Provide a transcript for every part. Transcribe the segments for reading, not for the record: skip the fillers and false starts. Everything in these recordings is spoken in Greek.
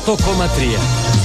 Το 8,3.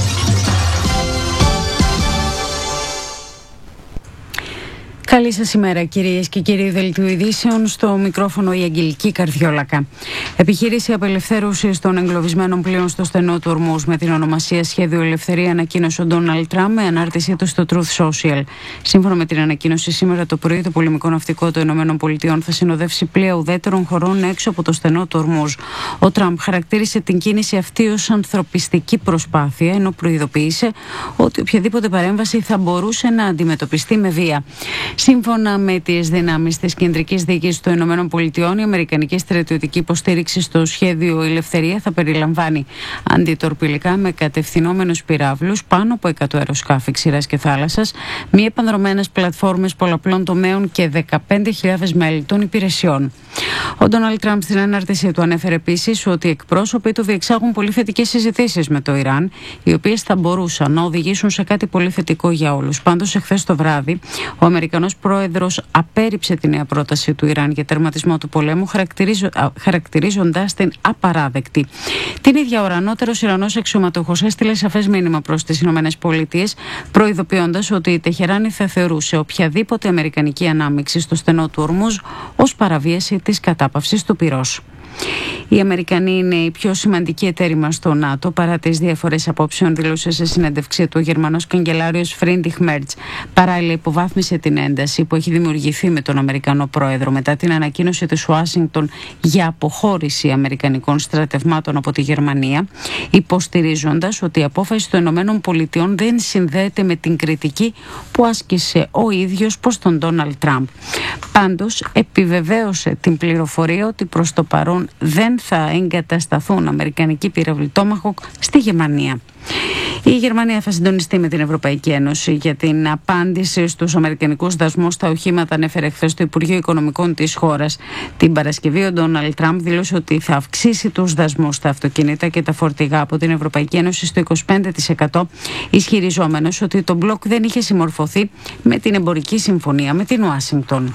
Καλή σας ημέρα, κυρίες και κύριοι. Δελτίου ειδήσεων, στο μικρόφωνο η Αγγελική Καρδιόλακα. Επιχείρηση απελευθέρωσης των εγκλωβισμένων πλοίων στο στενό του Ορμούζ με την ονομασία Σχέδιο Ελευθερία ανακοίνωσε ο Ντόναλντ Τραμπ με ανάρτησή του στο Truth Social. Σύμφωνα με την ανακοίνωση, σήμερα το πρωί το πολεμικό ναυτικό των ΗΠΑ θα συνοδεύσει πλοία ουδέτερων χωρών έξω από το στενό του Ορμούζ. Ο Τραμπ χαρακτήρισε την κίνηση αυτή ως ανθρωπιστική προσπάθεια, ενώ προειδοποίησε ότι οποιαδήποτε παρέμβαση θα μπορούσε να αντιμετωπιστεί με βία. Σύμφωνα με τις δυνάμεις της κεντρικής διοίκησης των ΗΠΑ, η αμερικανική στρατιωτική υποστήριξη στο Σχέδιο Ελευθερία θα περιλαμβάνει αντιτορπιλικά με κατευθυνόμενους πυράβλους, πάνω από 100 αεροσκάφη ξηράς και θάλασσας, μη επανδρωμένες πλατφόρμες πολλαπλών τομέων και 15.000 μέλη των υπηρεσιών. Ο Ντόναλντ Τραμπ στην ανάρτησή του ανέφερε επίσης ότι οι εκπρόσωποι του διεξάγουν πολύ θετικές συζητήσεις με το Ιράν, οι οποίες θα μπορούσαν να οδηγήσουν σε κάτι πολύ θετικό για όλους. Πάντως, εχθές το βράδυ, ο Αμερικανός πρόεδρος απέρριψε τη νέα πρόταση του Ιράν για τερματισμό του πολέμου, χαρακτηρίζοντας την απαράδεκτη. Την ίδια ώρα, ανώτερος Ιρανός αξιωματούχος έστειλε σαφές μήνυμα προς τις ΗΠΑ, προειδοποιώντας ότι η Τεχεράνη θα θεωρούσε οποιαδήποτε αμερικανική ανάμειξη στο στενό του Ορμούζ ως παραβίαση της κατάπαυσης του πυρός. Οι Αμερικανοί είναι οι πιο σημαντικοί εταίροι μας στο ΝΑΤΟ, παρά τις διαφορές απόψεων, δήλωσε σε συνέντευξή του ο Γερμανός καγκελάριος Φρίντριχ Μέρτς. Παράλληλα, υποβάθμισε την ένταση που έχει δημιουργηθεί με τον Αμερικανό πρόεδρο μετά την ανακοίνωση της Ουάσιγκτον για αποχώρηση αμερικανικών στρατευμάτων από τη Γερμανία, υποστηρίζοντας ότι η απόφαση των ΗΠΑ δεν συνδέεται με την κριτική που άσκησε ο ίδιος προς τον Ντόναλντ Τραμπ. Πάντως, επιβεβαίωσε την πληροφορία ότι προς το παρόν δεν θα εγκατασταθούν αμερικανικοί πύραυλοι Τόμαχοκ στη Γερμανία. Η Γερμανία θα συντονιστεί με την Ευρωπαϊκή Ένωση για την απάντηση στους αμερικανικούς δασμούς στα οχήματα, ανέφερε χθες το Υπουργείο Οικονομικών της χώρας. Την Παρασκευή, ο Ντόναλντ Τραμπ δήλωσε ότι θα αυξήσει τους δασμούς στα αυτοκίνητα και τα φορτηγά από την Ευρωπαϊκή Ένωση στο 25%, ισχυριζόμενος ότι το μπλοκ δεν είχε συμμορφωθεί με την εμπορική συμφωνία με την Ουάσιγκτον.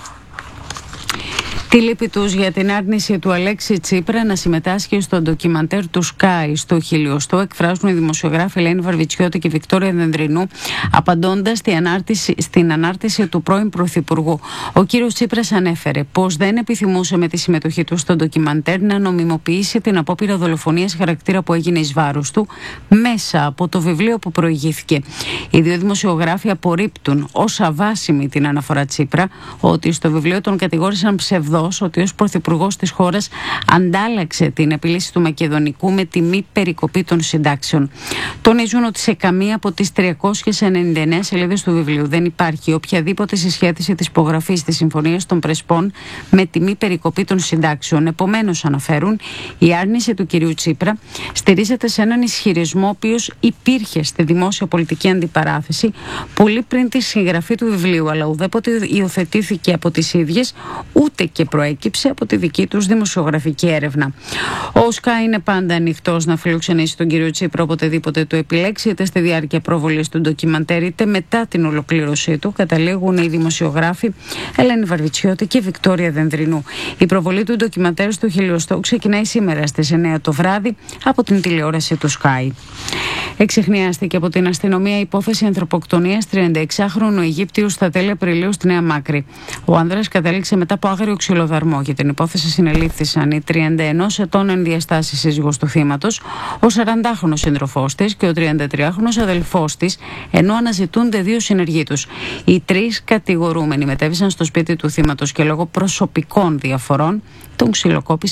Τη λύπη τους για την άρνηση του Αλέξη Τσίπρα να συμμετάσχει στο ντοκιμαντέρ του Sky στο χιλιοστό εκφράζουν οι δημοσιογράφοι Ελένη Βαρβιτσιώτη και Βικτόρια Δενδρινού, απαντώντας στην ανάρτηση του πρώην Πρωθυπουργού. Ο κύριος Τσίπρας ανέφερε πως δεν επιθυμούσε με τη συμμετοχή του στο ντοκιμαντέρ να νομιμοποιήσει την απόπειρα δολοφονίας χαρακτήρα που έγινε εις βάρος του μέσα από το βιβλίο που προηγήθηκε. Οι δύο δημοσιογράφοι απορρίπτουν ως αβάσιμη την αναφορά Τσίπρα ότι στο βιβλίο τον κατηγόρησαν ψευδός ότι ως πρωθυπουργός της χώρας αντάλλαξε την επίλυση του Μακεδονικού με τη μη περικοπή των συντάξεων. Τονίζουν ότι σε καμία από τις 399 σελίδες του βιβλίου δεν υπάρχει οποιαδήποτε συσχέτιση της υπογραφής της Συμφωνίας των Πρεσπών με τη μη περικοπή των συντάξεων. Επομένως, αναφέρουν, η άρνηση του κυρίου Τσίπρα στηρίζεται σε έναν ισχυρισμό ο οποίος υπήρχε στη δημόσια πολιτική αντιπαράθεση πολύ πριν τη συγγραφή του βιβλίου, αλλά ουδέποτε υιοθετήθηκε από τις ίδιες, ούτε και προέκυψε από τη δική τους δημοσιογραφική έρευνα. Ο ΣΚΑ είναι πάντα ανοιχτός να φιλοξενήσει τον κύριο Τσίπρα οποτεδήποτε το επιλέξει, είτε στη διάρκεια προβολής του ντοκιμαντέρ είτε μετά την ολοκλήρωσή του, καταλήγουν οι δημοσιογράφοι Ελένη Βαρβιτσιώτη και Βικτόρια Δενδρινού. Η προβολή του ντοκιμαντέρ στο χιλιοστό ξεκινάει σήμερα στις 9 το βράδυ από την τηλεόραση του Sky. Εξιχνιάστηκε από την αστυνομία η υπόθεση ανθρωποκτονίας 36χρονου Αιγύπτιου στα τέλη Απριλίου στη Νέα Μάκρη. Ο άνδρας κατέληξε μετά από άγριο ξυλοδαρμό. Για την υπόθεση συνελήφθησαν η 31 ετών εν διαστάσει σύζυγος του θύματος, ο 40χρονος σύντροφός της και ο 33χρονος αδελφός της, ενώ αναζητούνται δύο συνεργοί τους. Οι τρεις κατηγορούμενοι μετέβησαν στο σπίτι του θύματος και λόγω προσωπικών διαφορών τον ξυλοκόπησαν